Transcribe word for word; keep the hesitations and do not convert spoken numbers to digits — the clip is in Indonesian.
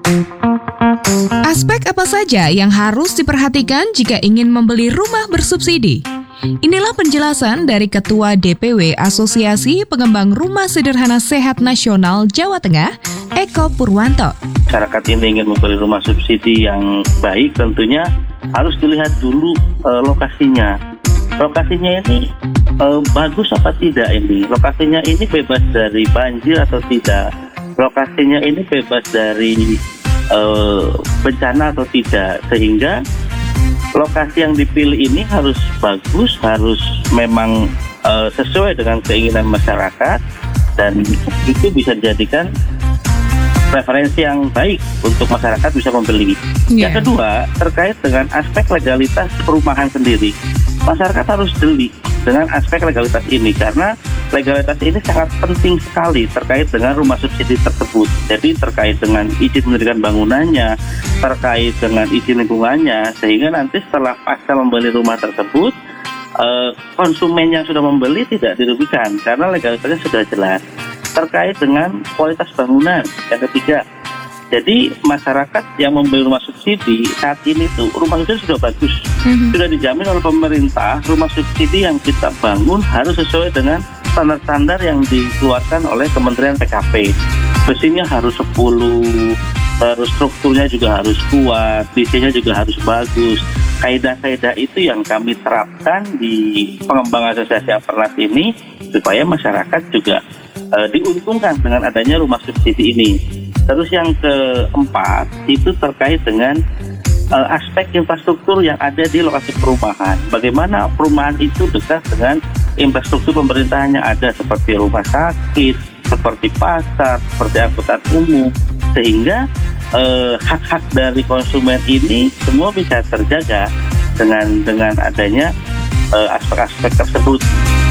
Aspek apa saja yang harus diperhatikan jika ingin membeli rumah bersubsidi? Inilah penjelasan dari Ketua D P W Asosiasi Pengembang Rumah Sederhana Sehat Nasional Jawa Tengah, Eko Purwanto. Masyarakat ini ingin membeli rumah subsidi yang baik, tentunya harus dilihat dulu e, lokasinya. Lokasinya ini e, bagus apa tidak ini? Lokasinya ini bebas dari banjir atau tidak? Lokasinya ini bebas dari e, bencana atau tidak? Sehingga lokasi yang dipilih ini harus bagus, harus memang e, sesuai dengan keinginan masyarakat, dan itu bisa dijadikan referensi yang baik untuk masyarakat bisa membeli. Yeah. Yang kedua, terkait dengan aspek legalitas perumahan sendiri. Masyarakat harus jeli dengan aspek legalitas ini, karena legalitas ini sangat penting sekali terkait dengan rumah subsidi tersebut. Jadi terkait dengan izin mendirikan bangunannya, terkait dengan izin lingkungannya, sehingga nanti setelah pasca membeli rumah tersebut, konsumen yang sudah membeli tidak dirugikan karena legalitasnya sudah jelas. Terkait dengan kualitas bangunan, yang ketiga, jadi masyarakat yang membeli rumah subsidi saat ini tuh rumah subsidi sudah bagus, mm-hmm. sudah dijamin oleh pemerintah. Rumah subsidi yang kita bangun harus sesuai dengan standar-standar yang dikeluarkan oleh Kementerian P K P. Besinya harus sepuluh, terus strukturnya juga harus kuat, D C-nya juga harus bagus. Kaidah-kaidah itu yang kami terapkan di pengembang asosiasi Apernas ini supaya masyarakat juga uh, diuntungkan dengan adanya rumah subsidi ini. Terus yang keempat itu terkait dengan uh, aspek infrastruktur yang ada di lokasi perumahan. Bagaimana perumahan itu dekat dengan infrastruktur pemerintahan yang ada seperti rumah sakit, seperti pasar, seperti angkutan umum, sehingga eh, hak-hak dari konsumen ini semua bisa terjaga dengan dengan adanya eh, aspek-aspek tersebut.